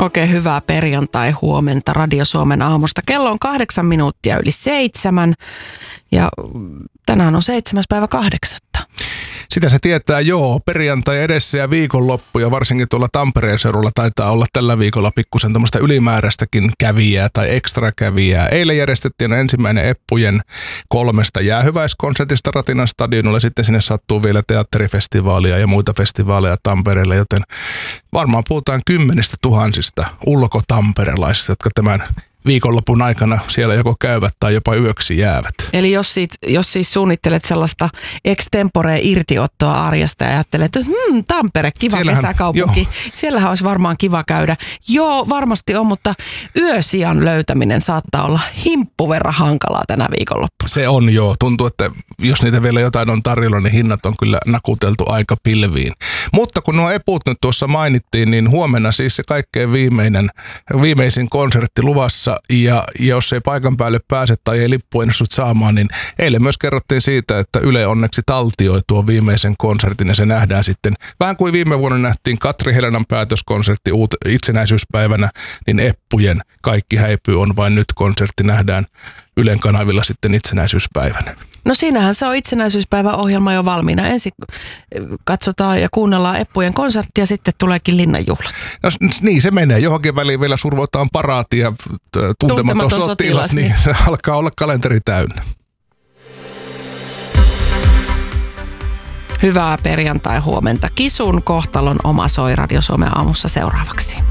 Oikein hyvää perjantai-huomenta Radio Suomen aamusta. Kello on 8 minuuttia yli 7 ja tänään on 7.8. Sitä se tietää, joo. Perjantai edessä ja viikonloppu ja varsinkin tuolla Tampereen seudulla taitaa olla tällä viikolla pikkusen tämmöistä ylimääräistäkin kävijää tai ekstra kävijää. Eilen järjestettiin ensimmäinen Eppujen 3 jäähyväiskonsertista Ratinan stadionilla. Sitten sinne sattuu vielä teatterifestivaalia ja muita festivaaleja Tampereelle, joten varmaan puhutaan 10 000 ulkotamperelaisista, jotka tämän viikonlopun aikana siellä joko käyvät tai jopa yöksi jäävät. Eli jos siis suunnittelet sellaista extempore irtiottoa arjesta ja ajattelet, että Tampere, kiva kesäkaupunki, joo. Siellähän olisi varmaan kiva käydä. Joo, varmasti on, mutta yösijan löytäminen saattaa olla himppu verran hankalaa tänä viikonloppuna. Se on joo. Tuntuu, että jos niitä vielä jotain on tarjolla, niin hinnat on kyllä nakuteltu aika pilviin. Mutta kun nuo eput nyt tuossa mainittiin, niin huomenna siis se kaikkein viimeisin konsertti luvassa. Ja jos ei paikan päälle pääse tai ei lippuennustut saamaan, niin eilen myös kerrottiin siitä, että Yle onneksi taltioi tuon viimeisen konsertin ja se nähdään sitten. Vähän kuin viime vuonna nähtiin Katri Helenan päätöskonsertti itsenäisyyspäivänä, niin Eppujen Kaikki häipyy on vain nyt -konsertti nähdään Ylen kanavilla sitten itsenäisyyspäivänä. No siinähän se on itsenäisyyspäivän ohjelma jo valmiina. Ensin katsotaan ja kuunnellaan Eppujen konsertti ja sitten tuleekin linnanjuhlat. No niin se menee. Johonkin väliin vielä survotaan paraati ja tuntematon sotilas, niin se alkaa olla kalenteri täynnä. Hyvää perjantai-huomenta. Kisun kohtalon oma soi Radio Suomen aamussa seuraavaksi.